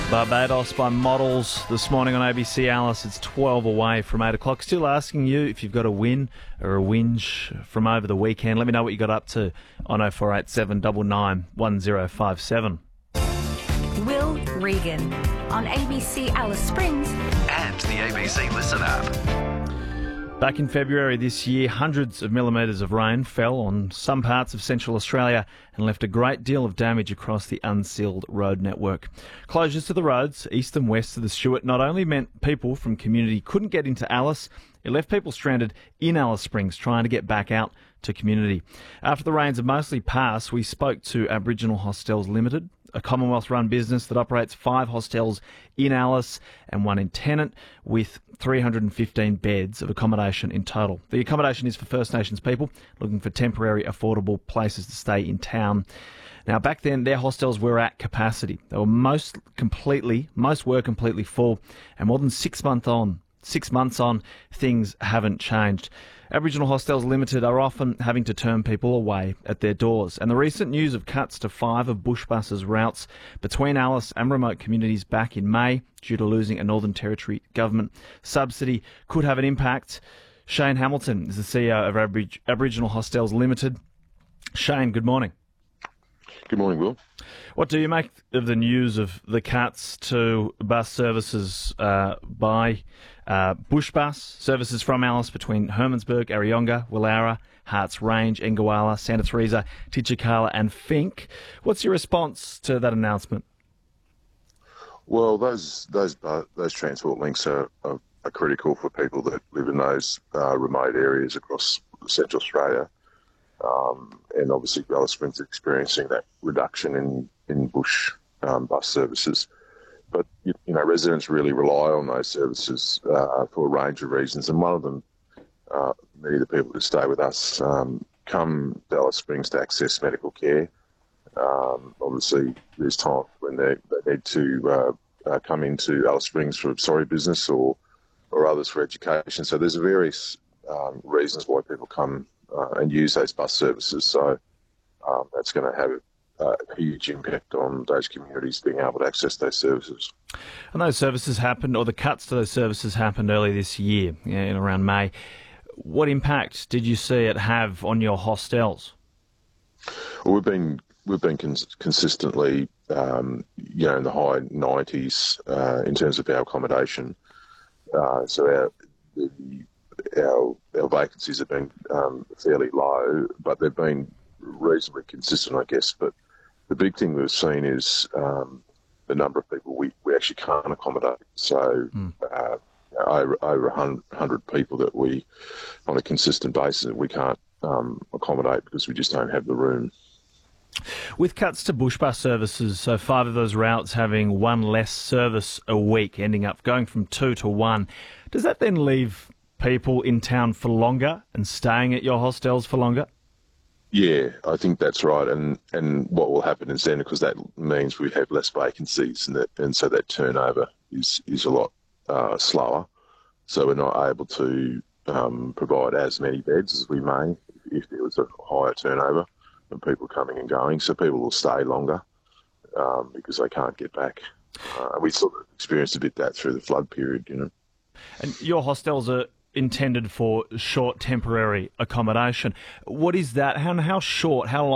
Barbados by Models this morning on ABC Alice. It's 12 away from 8 o'clock. Still asking you if you've got a win or a whinge from over the weekend. Let me know what you got up to on 0487 99 1057. Will Regan on ABC Alice Springs and the ABC Listen app. Back in February this year, hundreds of millimetres of rain fell on some parts of Central Australia and left a great deal of damage across the unsealed road network. Closures to the roads, east and west of the Stewart, not only meant people from community couldn't get into Alice, it left people stranded in Alice Springs trying to get back out to community. After the rains have mostly passed, we spoke to Aboriginal Hostels Limited, a Commonwealth-run business that operates 5 hostels in Alice and 1 in Tennant, with 315 beds of accommodation in total. The accommodation is for First Nations people looking for temporary, affordable places to stay in town. Now, back then, their hostels were at capacity. They were most were completely full, and more than 6 months on, things haven't changed. Aboriginal Hostels Limited are often having to turn people away at their doors, and the recent news of cuts to 5 of Bushbus's routes between Alice and remote communities back in May due to losing a Northern Territory government subsidy could have an impact. Shane Hamilton is the CEO of Aboriginal Hostels Limited. Shane, good morning. Good morning, Will. What do you make of the news of the cuts to bus services by Bushbus, services from Alice between Hermannsburg, Arayonga, Willara, Harts Range, Engawala, Santa Teresa, Titjikala and Fink? What's your response to that announcement? Well, those transport links are critical for people that live in those remote areas across Central Australia. And obviously Alice Springs is experiencing that reduction in bush bus services. But, residents really rely on those services for a range of reasons. And one of them, many of the people who stay with us come to Alice Springs to access medical care. Obviously, there's times when they need to come into Alice Springs for business or others for education. So there's various reasons why people come and use those bus services. So that's going to have a huge impact on those communities being able to access those services. And those services happened, or the cuts to those services happened earlier this year, in around May. What impact did you see it have on your hostels? Well, we've been consistently, in the high 90s in terms of our accommodation. So our vacancies have been fairly low, but they've been reasonably consistent, I guess. But the big thing we've seen is the number of people we actually can't accommodate. So over 100 people that we, on a consistent basis, we can't accommodate because we just don't have the room. With cuts to Bushbus services, so 5 of those routes having 1 less service a week, ending up going from 2 to 1, does that then leave people in town for longer and staying at your hostels for longer? Yeah, I think that's right. And what will happen instead, because that means we have less vacancies, and so that turnover is a lot slower. So we're not able to provide as many beds as we may if there was a higher turnover and people coming and going. So people will stay longer because they can't get back. We sort of experienced a bit that through the flood period, And your hostels are intended for short temporary accommodation. What is that? How short? How long?